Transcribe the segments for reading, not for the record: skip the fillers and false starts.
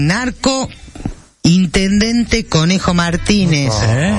narco intendente Conejo Martínez.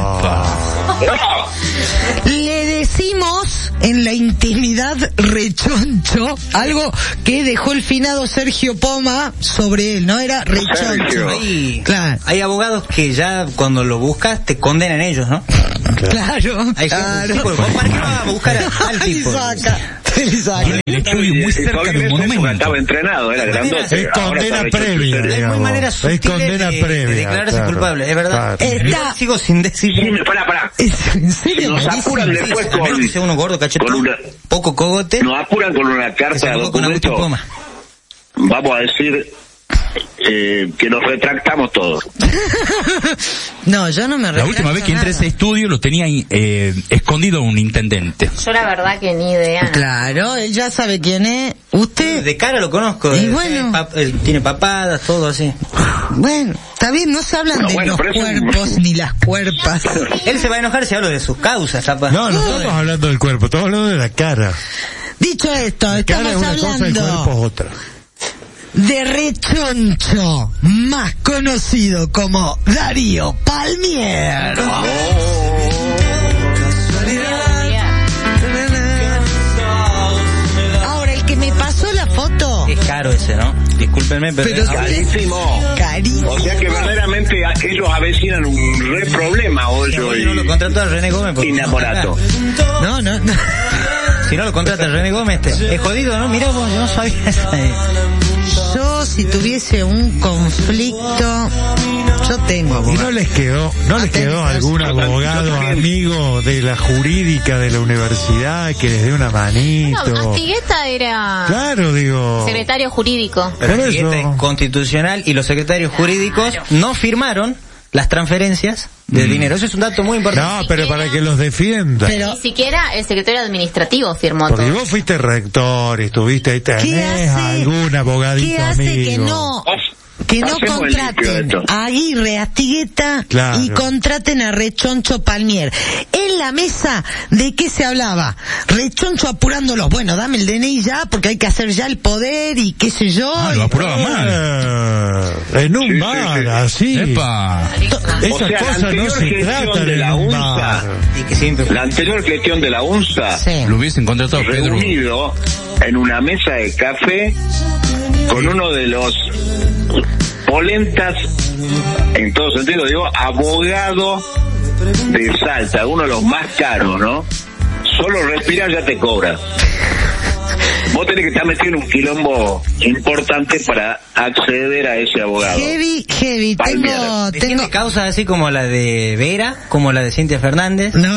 Le decimos en la intimidad rechoncho, algo que dejó el finado Sergio Poma sobre él, ¿no? Era rechoncho. Claro. Hay abogados que ya cuando lo buscas te condenan ellos, ¿no? Claro. ¿Para qué vas a buscar al tipo? El estudio muy cerca de un monumento. Estaba entrenado, era grandote. Es condena previa. Es muy manera sutil de declararse culpable, es verdad. Yo sigo sin decir. Pará. ¿En serio? Nos apuran después con uno gordo, cachetón, poco cogote. Nos apuran con una carta de documento. Vamos a decir que nos retractamos todos. No, yo no me retracto. La última vez que entré a ese estudio lo tenía escondido un intendente. Yo la verdad que ni idea. Claro, él ya sabe quién es. Usted de cara lo conozco. Y bueno, tiene papadas, todo así. Bueno, está bien, no se hablan de los cuerpos ni las cuerpas. Él se va a enojar si hablo de sus causas, capaz. No estamos hablando del cuerpo, estamos hablando de la cara. Dicho esto, la estamos cara es una hablando cosa, el cuerpo es otra. De rechoncho, más conocido como Darío Palmier. Ahora, el que me pasó la foto... Es caro ese, ¿no? Discúlpenme, pero carísimo. O sea que verdaderamente ellos avecinan un re problema hoy. No lo contrató a René Gómez. Inamorato. No. Si no lo contrata René Gómez, es jodido, ¿no? Mirá vos, yo no sabía eso. Yo, si tuviese un conflicto, yo tengo abogado. ¿Y no les quedó algún abogado amigo de la jurídica de la universidad que les dé una manito? No, Astigueta era... Claro, digo... secretario jurídico. Pero Astigueta es constitucional y los secretarios jurídicos no firmaron las transferencias del dinero. Eso es un dato muy importante. No, pero para que los defienda. Ni siquiera el secretario administrativo firmó porque todo. Vos fuiste rector y estuviste ahí, tenés algún abogadito ¿qué hace amigo? que no contraten a Aguirre, Astigueta, claro, y contraten a Rechoncho Palmier? En la mesa, ¿de qué se hablaba? Rechoncho apurándolos. Bueno, dame el DNI ya, porque hay que hacer ya el poder y qué sé yo. Lo apuraba mal. En un bar, así. Epa. Esa cosa no se trata de la UNSA. La anterior gestión de la UNSA lo hubiesen contratado reunido en una mesa de café con uno de los polentas, en todo sentido digo, abogado de Salta, uno de los más caros, ¿no? Solo respirar ya te cobra. Vos tenés que estar metido en un quilombo importante para acceder a ese abogado. Heavy. Tengo causas así como la de Vera, como la de Cintia Fernández. No,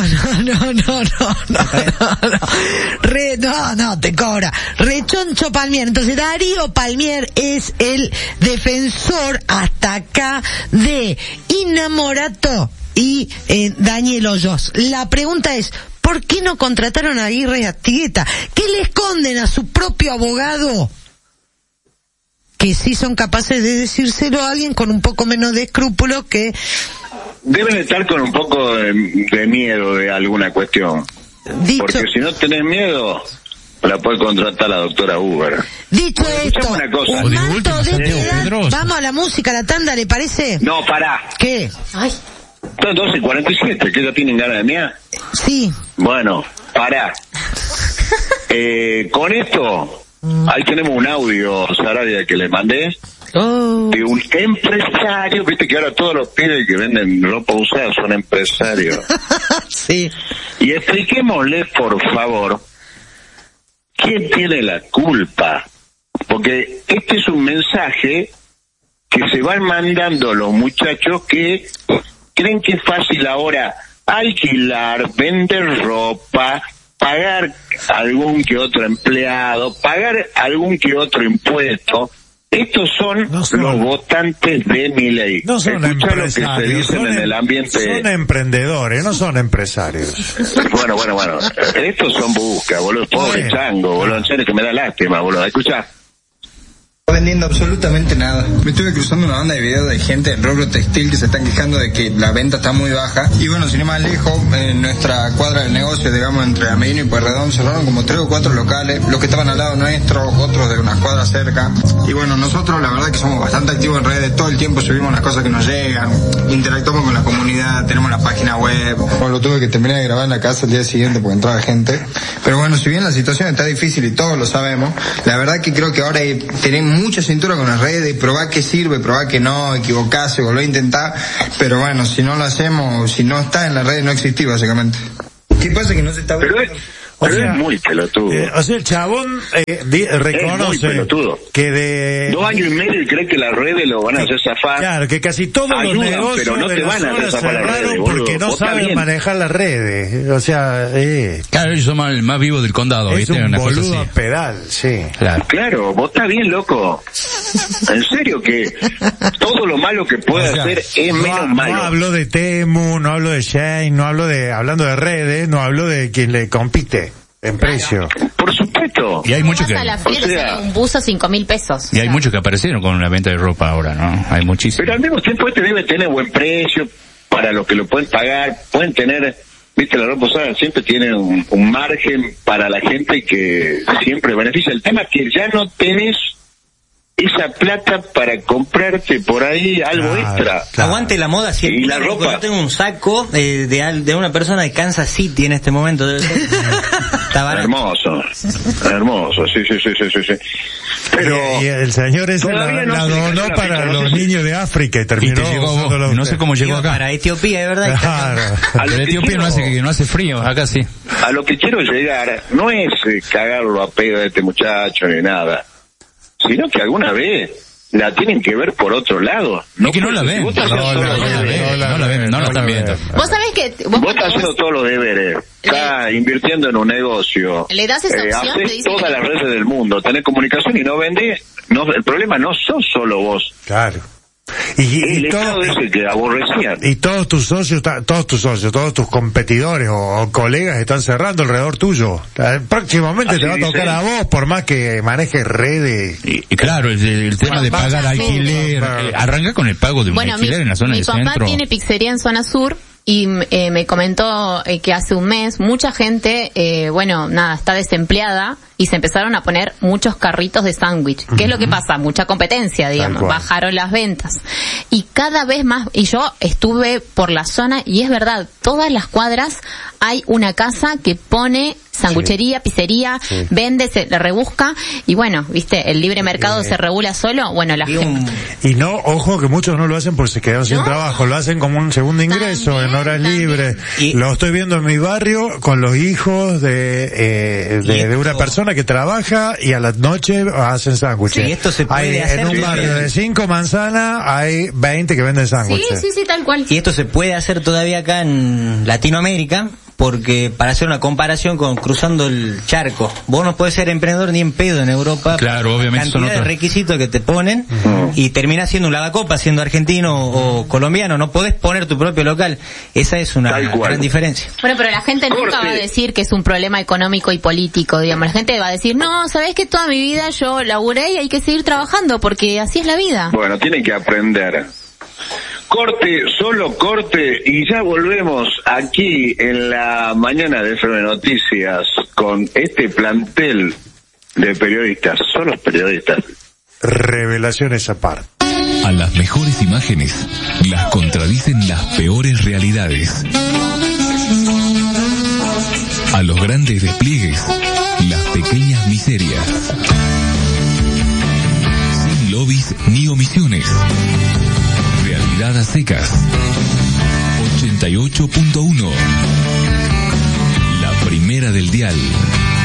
te cobra. Rechoncho Palmier. Entonces Darío Palmier es el defensor hasta acá de Inamorato y Daniel Hoyos. La pregunta es, ¿por qué no contrataron a Aguirre y Astigueta? ¿Qué le esconden a su propio abogado? Que sí son capaces de decírselo a alguien con un poco menos de escrúpulos que... Deben estar con un poco de miedo de alguna cuestión. Porque si no tenés miedo, la puede contratar la doctora Uber. Dicho esto, una cosa. Un manto de edad, vamos a la música, a la tanda, ¿le parece? No, pará. ¿Qué? Ay. Son 12:47, ¿que ya tienen ganas de mía? Sí. Bueno, pará. Con esto, ahí tenemos un audio, Sarabia, que le mandé, de un empresario, viste que ahora todos los pibes que venden ropa usada son empresarios. Sí. Y expliquémosle, por favor, quién tiene la culpa. Porque este es un mensaje que se van mandando los muchachos que creen que es fácil ahora alquilar, vender ropa, pagar algún que otro empleado, pagar algún que otro impuesto. Estos son los votantes de Milei. No son empresarios, lo que se dicen en el ambiente. Son emprendedores, no son empresarios. Bueno. Estos son busca, boludo, pobre chango, boludo, en serio que me da lástima, boludo. Escuchá. vendiendo absolutamente nada. Me estuve cruzando una banda de videos de gente en rubro textil que se están quejando de que la venta está muy baja. Y bueno, sin ir más lejos, en nuestra cuadra del negocio, digamos, entre Ameghino y Pueyrredón, cerraron como 3 o 4 locales, los que estaban al lado nuestro, otros de unas cuadras cerca. Y bueno, nosotros la verdad que somos bastante activos en redes, todo el tiempo subimos las cosas que nos llegan, interactuamos con la comunidad, tenemos la página web. Bueno, lo tuve que terminar de grabar en la casa el día siguiente porque entraba gente. Pero bueno, si bien la situación está difícil y todos lo sabemos, la verdad que creo que ahora tenemos mucha cintura con las redes, probar que sirve, probar que no, equivocarse, volver a intentar, pero bueno, si no lo hacemos, si no está en las redes no existís básicamente. ¿Qué pasa? Que no se está pero es muy pelotudo. O sea, el chabón reconoce que de 2 años y medio y cree que las redes lo van a hacer zafar. Claro, que casi todos los negocios pero no de te la van a hacer zona zafar las redes, porque no saben manejar las redes. O sea, claro, ellos son el más vivo del condado. Es ¿viste? un Una boludo cosa a así. pedal, sí. Claro, vos estás bien loco. En serio que todo lo malo que puede hacer es menos malo. No hablo de Temu, no hablo de Shane, hablando de redes, no hablo de quien le compite en precio. Por supuesto. Y hay muchos que... A la fiesta sale un buzo 5.000 pesos. Y hay muchos que aparecieron con la venta de ropa ahora, ¿no? Hay muchísimos. Pero al mismo tiempo este debe tener buen precio para los que lo pueden pagar, pueden tener, viste, la ropa usada siempre tiene un margen para la gente que siempre beneficia. El tema es que ya no tenés esa plata para comprarte por ahí algo extra. Aguante la moda siempre. Y la ropa. Yo tengo un saco de una persona de Kansas City en este momento. Está barato. Hermoso, sí. Pero y el señor ese la donó para los niños de África y terminó. No sé cómo llegó acá. Para Etiopía, es verdad. Claro. Pero Etiopía no hace frío, acá sí. A lo que quiero llegar no es cagarlo a pedo de este muchacho ni nada, sino que alguna vez la tienen que ver por otro lado. No, que no la ven. No la están viendo. Vos sabés que... Vos estás haciendo todos los deberes. Estás invirtiendo en un negocio. Le das esa opción. Hacés todas las redes del mundo. Tenés comunicación y no vendés. No, el problema no sos solo vos. Claro. Y todo ese que aborrecían. Y todos tus socios, todos tus competidores o colegas están cerrando alrededor tuyo. Próximamente así te va a tocar a vos, por más que manejes redes. Y claro, el tema de pagar alquiler, arranca con el pago de un alquiler en la zona del centro. Mi papá tiene pizzería en zona sur y me comentó que hace un mes mucha gente, está desempleada y se empezaron a poner muchos carritos de sándwich. ¿Qué es lo que pasa? Mucha competencia, digamos. Bajaron las ventas. Y cada vez más, y yo estuve por la zona y es verdad, todas las cuadras hay una casa que pone sanguchería, pizzería, vende, se rebusca y bueno, viste, el libre mercado se regula solo, bueno, la gente. Y no, ojo que muchos no lo hacen porque se quedan sin trabajo, lo hacen como un segundo ingreso en horas libres. Lo estoy viendo en mi barrio con los hijos de una persona que trabaja y a la noche hacen sándwiches. Sí, esto se puede hacer. En un barrio de 5 manzanas hay 20 que venden sándwiches. Sí, tal cual. Y esto se puede hacer todavía acá en Latinoamérica, porque para hacer una comparación con cruzando el charco, vos no podés ser emprendedor ni en pedo en Europa. Claro, obviamente son otros requisitos que te ponen y terminás siendo un lavacopa, siendo argentino o colombiano, no podés poner tu propio local. Esa es una gran diferencia. Bueno, pero la gente nunca va a decir que es un problema económico y político, digamos. La gente va a decir, no, sabés que toda mi vida yo laburé y hay que seguir trabajando porque así es la vida. Bueno, tienen que aprender. Solo corte y ya volvemos aquí en la mañana de FM Noticias con este plantel de periodistas, son los periodistas. Revelaciones aparte. A las mejores imágenes las contradicen las peores realidades. A los grandes despliegues, las pequeñas miserias. Sin lobbies ni omisiones. Realidad a secas. 88.1. La primera del dial.